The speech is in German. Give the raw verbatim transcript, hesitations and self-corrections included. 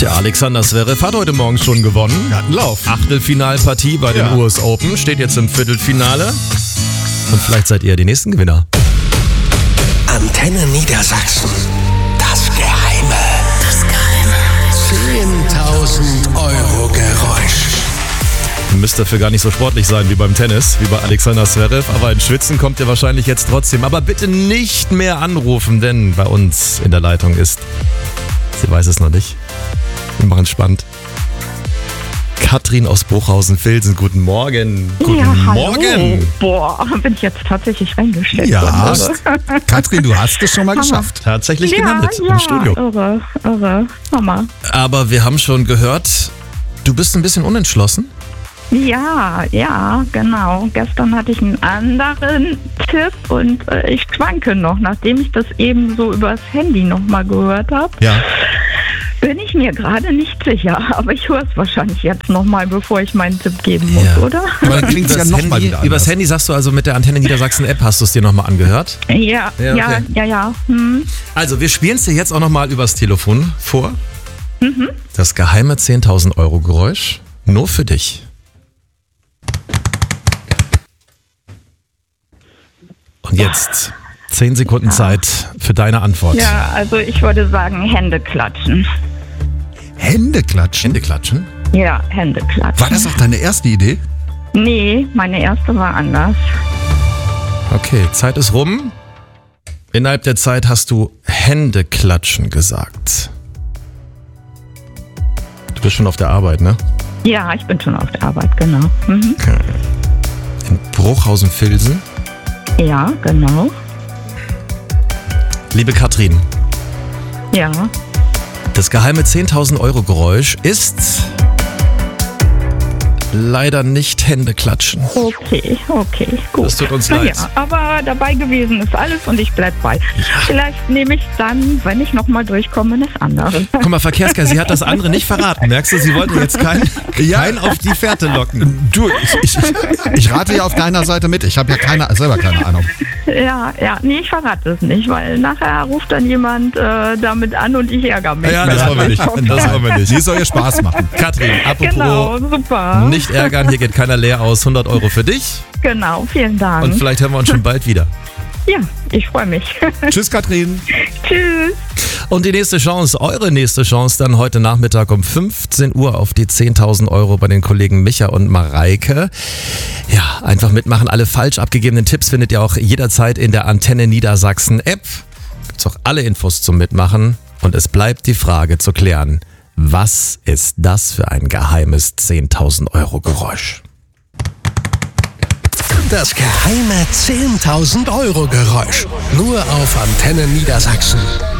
Der Alexander Zverev hat heute Morgen schon gewonnen. Er hat einen Lauf. Achtelfinalpartie bei den Ja. U S Open, steht jetzt im Viertelfinale. Und vielleicht seid ihr die nächsten Gewinner. Antenne Niedersachsen. Das Geheime. Das Geheime. zehntausend Euro Geräusch. Ihr müsst dafür gar nicht so sportlich sein wie beim Tennis, wie bei Alexander Zverev. Aber in Schwitzen kommt ihr wahrscheinlich jetzt trotzdem. Aber bitte nicht mehr anrufen, denn bei uns in der Leitung ist, sie weiß es noch nicht, wir machen es spannend, Katrin aus Bruchhausen-Vilsen. Guten Morgen. Guten Ja, hallo. Morgen. Boah, bin ich jetzt tatsächlich reingestellt Ja, worden. Katrin, du hast es schon mal geschafft. Tatsächlich Ja, gelandet ja, im Studio. irre, irre. Mama. Aber wir haben schon gehört, du bist ein bisschen unentschlossen. Ja, ja, genau. Gestern hatte ich einen anderen Tipp und äh, ich schwanke noch, nachdem ich das eben so übers Handy nochmal gehört habe. Ja. Bin ich mir gerade nicht sicher, aber ich höre es wahrscheinlich jetzt nochmal, bevor ich meinen Tipp geben muss, Ja. oder? Aber dann klingt es ja Übers nochmal Handy, wieder anders. übers Handy sagst du also mit der Antenne Niedersachsen App, hast du es dir nochmal angehört? Ja, Ja, ja, okay. ja, ja. Hm. Also wir spielen es dir jetzt auch nochmal übers Telefon vor. Das geheime zehntausend Euro Geräusch, nur für dich. Und jetzt zehn Sekunden Zeit für deine Antwort. Ja, also ich würde sagen Hände klatschen. Hände klatschen. Hände klatschen. Ja, Hände klatschen. War das auch deine erste Idee? Nee, meine erste war anders. Okay, Zeit ist rum. Innerhalb der Zeit hast du Hände klatschen gesagt. Du bist schon auf der Arbeit, ne? Ja, ich bin schon auf der Arbeit, genau. Mhm. In Bruchhausen-Vilsen. Ja, genau. Liebe Katrin, Ja. das geheime zehntausend Euro Geräusch ist leider nicht Hände klatschen. Okay, okay, gut. Das tut uns Na leid. Ja, aber dabei gewesen ist alles und ich bleib bei. Vielleicht nehme ich dann, wenn ich nochmal durchkomme, das andere. Guck mal, Verkehrsgeil, sie hat das andere nicht verraten. Merkst du, sie wollte jetzt keinen kein auf die Fährte locken. Du, ich, ich, ich rate ja auf deiner Seite mit. Ich habe ja keine, selber keine Ahnung. Ja, ja, nee, ich verrate es nicht, weil nachher ruft dann jemand äh, damit an und ich ärgere mich. Ja, das wollen wir nicht. Das wollen wir nicht. Die soll ihr Spaß machen. Katrin, apropos Genau, super. nicht ärgern, hier geht keiner leer aus. hundert Euro für dich. Genau, vielen Dank. Und vielleicht hören wir uns schon bald wieder. Ja, ich freue mich. Tschüss, Katrin. Tschüss. Und die nächste Chance, eure nächste Chance, dann heute Nachmittag um fünfzehn Uhr auf die zehntausend Euro bei den Kollegen Micha und Mareike. Ja, einfach mitmachen. Alle falsch abgegebenen Tipps findet ihr auch jederzeit in der Antenne Niedersachsen App. Gibt's auch alle Infos zum Mitmachen. Und es bleibt die Frage zu klären, was ist das für ein geheimes zehntausend Euro Geräusch? Das geheime zehntausend Euro Geräusch. Nur auf Antenne Niedersachsen.